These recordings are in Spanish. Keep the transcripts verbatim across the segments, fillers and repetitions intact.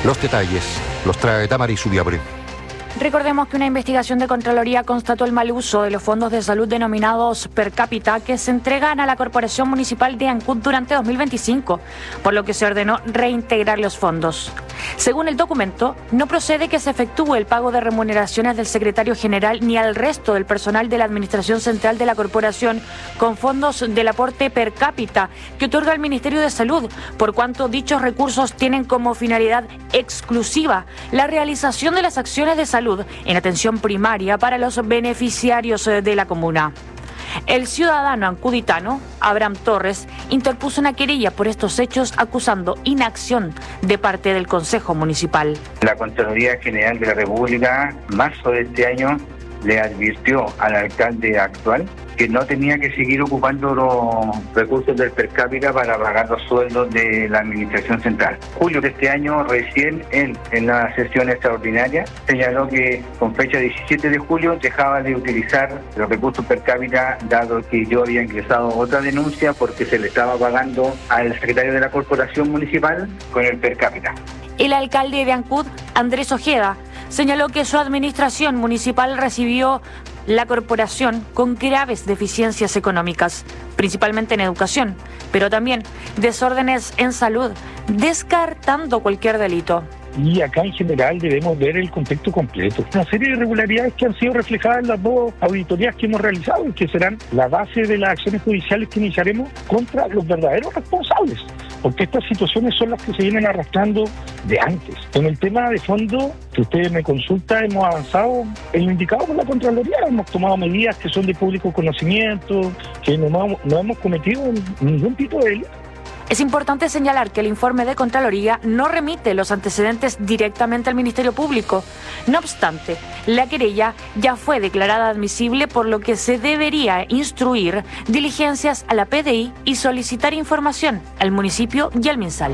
Los detalles los trae Damaris Subiabre. Recordemos que una investigación de Contraloría constató el mal uso de los fondos de salud denominados per cápita que se entregan a la Corporación Municipal de Ancud durante dos mil veinticinco, por lo que se ordenó reintegrar los fondos. Según el documento, no procede que se efectúe el pago de remuneraciones del secretario general ni al resto del personal de la Administración Central de la Corporación con fondos del aporte per cápita que otorga el Ministerio de Salud, por cuanto dichos recursos tienen como finalidad exclusiva la realización de las acciones de salud en atención primaria para los beneficiarios de la comuna. El ciudadano ancuditano, Abraham Torres, interpuso una querella por estos hechos acusando inacción de parte del Consejo Municipal. La Contraloría General de la República, en marzo de este año, le advirtió al alcalde actual que no tenía que seguir ocupando los recursos del per cápita para pagar los sueldos de la Administración Central. Julio de este año, recién él, en la sesión extraordinaria, señaló que con fecha diecisiete de julio dejaba de utilizar los recursos per cápita, dado que yo había ingresado otra denuncia porque se le estaba pagando al secretario de la Corporación Municipal con el per cápita. El alcalde de Ancud, Andrés Ojeda, señaló que su administración municipal recibió la corporación con graves deficiencias económicas, principalmente en educación, pero también desórdenes en salud, descartando cualquier delito. Y acá en general debemos ver el contexto completo. Una serie de irregularidades que han sido reflejadas en las dos auditorías que hemos realizado y que serán la base de las acciones judiciales que iniciaremos contra los verdaderos responsables, porque estas situaciones son las que se vienen arrastrando de antes. En el tema de fondo que ustedes me consultan, hemos avanzado en lo indicado por la Contraloría, hemos tomado medidas que son de público conocimiento, que no hemos, no hemos cometido ningún tipo de delito. Es importante señalar que el informe de Contraloría no remite los antecedentes directamente al Ministerio Público. No obstante, la querella ya fue declarada admisible, por lo que se debería instruir diligencias a la P D I y solicitar información al municipio y al MinSal.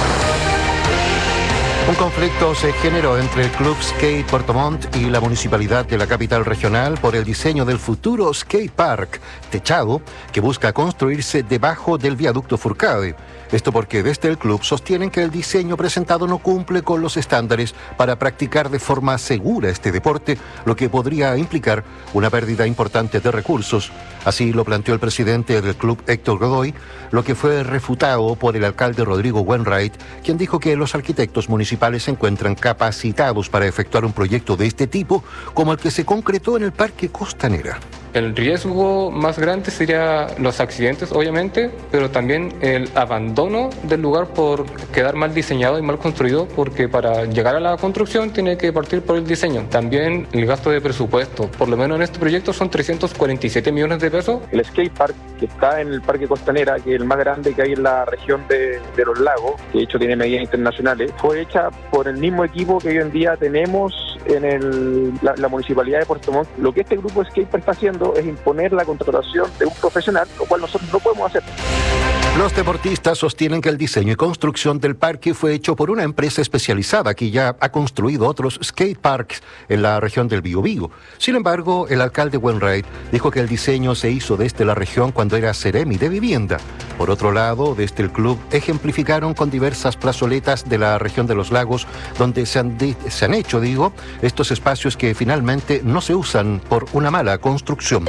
Un conflicto se generó entre el Club Skate Puerto Montt y la Municipalidad de la capital regional por el diseño del futuro skate park techado que busca construirse debajo del viaducto Furcade. Esto porque desde el club sostienen que el diseño presentado no cumple con los estándares para practicar de forma segura este deporte, lo que podría implicar una pérdida importante de recursos. Así lo planteó el presidente del club, Héctor Godoy, lo que fue refutado por el alcalde Rodrigo Wainwright, quien dijo que los arquitectos municipales se encuentran capacitados para efectuar un proyecto de este tipo, como el que se concretó en el Parque Costanera. El riesgo más grande sería los accidentes, obviamente, pero también el abandono del lugar por quedar mal diseñado y mal construido, porque para llegar a la construcción tiene que partir por el diseño. También el gasto de presupuesto, por lo menos en este proyecto son trescientos cuarenta y siete millones de pesos. El skate park que está en el Parque Costanera, que es el más grande que hay en la región de, de los lagos, que de hecho tiene medidas internacionales, fue hecha por el mismo equipo que hoy en día tenemos en el, la, la Municipalidad de Puerto Montt. Lo que este grupo skate park está haciendo es imponer la contratación de un profesional, lo cual nosotros no podemos hacer. Los deportistas sostienen que el diseño y construcción del parque fue hecho por una empresa especializada que ya ha construido otros skate parks en la región del Biobío. Sin embargo, el alcalde Wainwright dijo que el diseño se hizo desde la región cuando era Seremi de Vivienda. Por otro lado, desde el club ejemplificaron con diversas plazoletas de la región de los lagos donde se han, de, se han hecho, digo, estos espacios que finalmente no se usan por una mala construcción.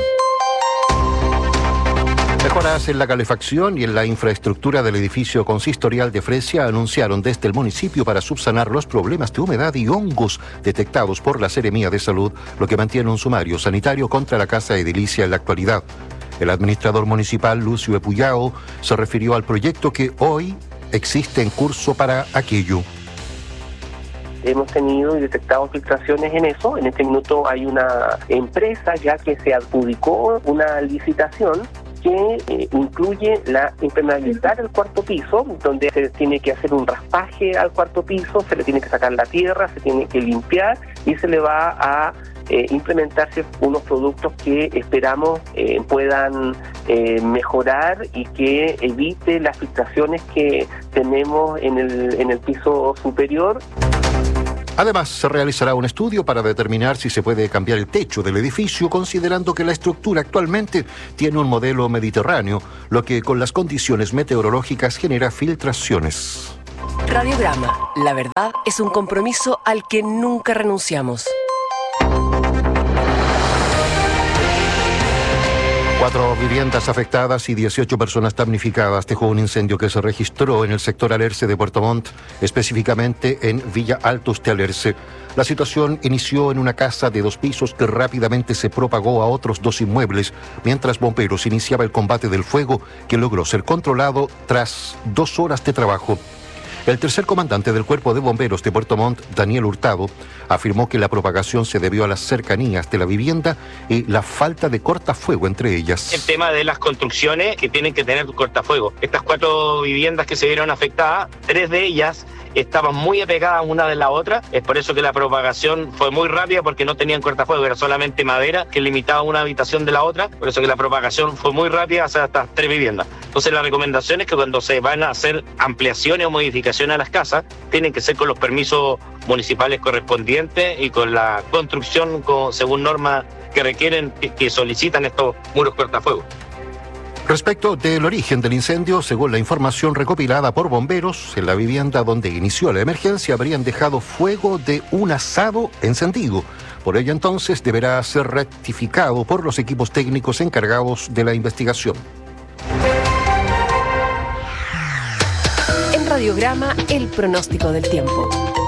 Mejoras en la calefacción y en la infraestructura del edificio consistorial de Fresia anunciaron desde el municipio para subsanar los problemas de humedad y hongos detectados por la Seremía de Salud, lo que mantiene un sumario sanitario contra la casa edilicia en la actualidad. El administrador municipal, Lucio Epuyao, se refirió al proyecto que hoy existe en curso para aquello. Hemos tenido y detectado filtraciones en eso. En este minuto hay una empresa ya que se adjudicó una licitación que eh, incluye la impermeabilizar el cuarto piso, donde se tiene que hacer un raspaje al cuarto piso, se le tiene que sacar la tierra, se tiene que limpiar y se le va a eh, implementarse unos productos que esperamos eh, puedan eh, mejorar y que evite las filtraciones que tenemos en el, en el piso superior. Además, se realizará un estudio para determinar si se puede cambiar el techo del edificio, considerando que la estructura actualmente tiene un modelo mediterráneo, lo que con las condiciones meteorológicas genera filtraciones. Radiograma. La verdad es un compromiso al que nunca renunciamos. Cuatro viviendas afectadas y dieciocho personas damnificadas dejó un incendio que se registró en el sector Alerce de Puerto Montt, específicamente en Villa Altos de Alerce. La situación inició en una casa de dos pisos que rápidamente se propagó a otros dos inmuebles, mientras bomberos iniciaba el combate del fuego que logró ser controlado tras dos horas de trabajo. El tercer comandante del Cuerpo de Bomberos de Puerto Montt, Daniel Hurtado, afirmó que la propagación se debió a las cercanías de la vivienda y la falta de cortafuego entre ellas. El tema de las construcciones que tienen que tener cortafuego. Estas cuatro viviendas que se vieron afectadas, tres de ellas estaban muy apegadas una de la otra. Es por eso que la propagación fue muy rápida, porque no tenían cortafuego, era solamente madera que limitaba una habitación de la otra. Por eso que la propagación fue muy rápida hacia estas tres viviendas. Entonces la recomendación es que cuando se van a hacer ampliaciones o modificaciones a las casas, tienen que ser con los permisos municipales correspondientes y con la construcción con, según normas que requieren, que, que solicitan estos muros cortafuegos. Respecto del origen del incendio, según la información recopilada por bomberos, en la vivienda donde inició la emergencia habrían dejado fuego de un asado encendido. Por ello entonces deberá ser rectificado por los equipos técnicos encargados de la investigación. En Radiograma, el pronóstico del tiempo.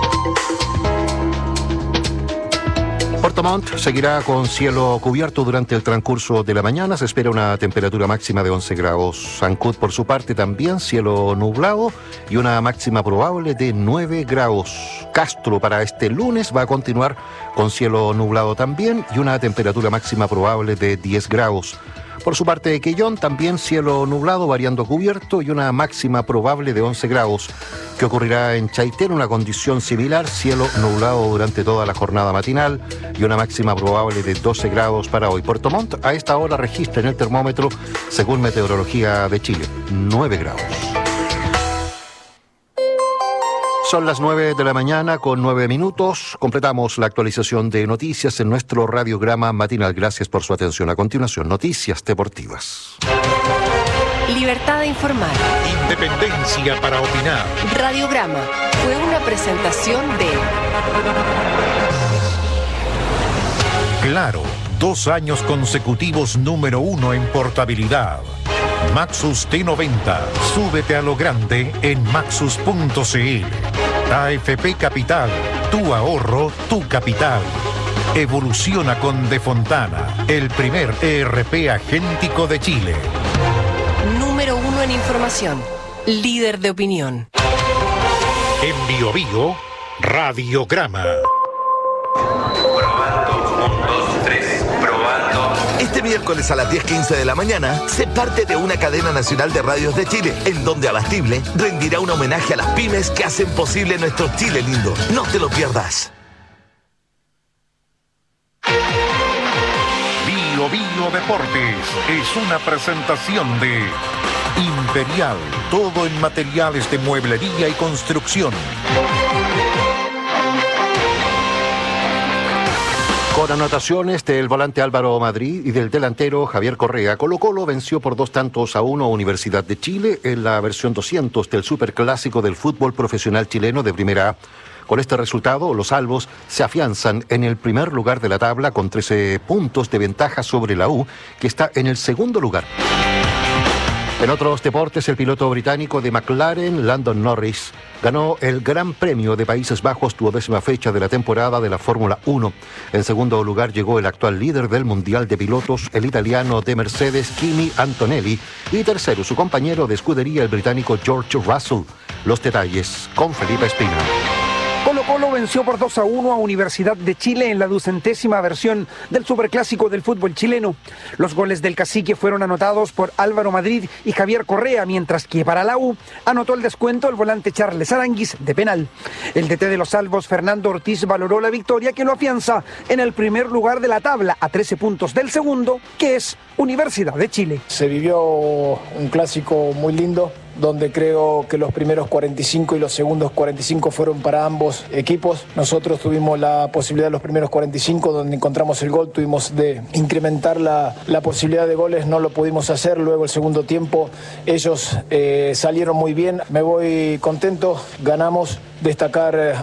Puerto Montt seguirá con cielo cubierto durante el transcurso de la mañana. Se espera una temperatura máxima de once grados. Ancud, por su parte, también cielo nublado y una máxima probable de nueve grados. Castro, para este lunes, va a continuar con cielo nublado también y una temperatura máxima probable de diez grados. Por su parte, Quellón, también cielo nublado, variando cubierto y una máxima probable de once grados. ¿Qué ocurrirá en Chaitén? Una condición similar, cielo nublado durante toda la jornada matinal y una máxima probable de doce grados para hoy. Puerto Montt a esta hora registra en el termómetro, según Meteorología de Chile, nueve grados. Son las nueve de la mañana con nueve minutos. Completamos la actualización de noticias en nuestro radiograma matinal. Gracias por su atención. A continuación, noticias deportivas. Libertad de informar. Independencia para opinar. Radiograma fue una presentación de... Claro, dos años consecutivos número uno en portabilidad. Maxus T noventa. Súbete a lo grande en maxus punto c l. A F P Capital. Tu ahorro, tu capital. Evoluciona con De Fontana, el primer E R P agéntico de Chile. Número uno en información. Líder de opinión. En Bio Bio, Radiograma. Este miércoles a las diez quince de la mañana se parte de una cadena nacional de radios de Chile, en donde Abastible rendirá un homenaje a las pymes que hacen posible nuestro Chile lindo. No te lo pierdas. Bio Bio Deportes es una presentación de Imperial, todo en materiales de mueblería y construcción. Con anotaciones del volante Álvaro Madrid y del delantero Javier Correa, Colo-Colo venció por dos tantos a uno a Universidad de Chile en la versión doscientos del Superclásico del fútbol profesional chileno de Primera A. Con este resultado, los albos se afianzan en el primer lugar de la tabla con trece puntos de ventaja sobre la U, que está en el segundo lugar. En otros deportes, el piloto británico de McLaren, Landon Norris, ganó el Gran Premio de Países Bajos, duodécima fecha de la temporada de la Fórmula uno. En segundo lugar llegó el actual líder del Mundial de Pilotos, el italiano de Mercedes, Kimi Antonelli, y tercero su compañero de escudería, el británico George Russell. Los detalles con Felipe Espina. Colo-Colo venció por dos a uno a Universidad de Chile en la ducentésima versión del Superclásico del fútbol chileno. Los goles del Cacique fueron anotados por Álvaro Madrid y Javier Correa, mientras que para la U anotó el descuento el volante Charles Aranguis de penal. El D T de los albos, Fernando Ortiz, valoró la victoria que lo afianza en el primer lugar de la tabla a trece puntos del segundo, que es Universidad de Chile. Se vivió un clásico muy lindo. donde creo que los primeros cuarenta y cinco y los segundos cuarenta y cinco fueron para ambos equipos. Nosotros tuvimos la posibilidad de los primeros cuarenta y cinco, donde encontramos el gol, tuvimos de incrementar la, la posibilidad de goles, no lo pudimos hacer. Luego el segundo tiempo ellos eh, salieron muy bien, me voy contento, ganamos. Destacar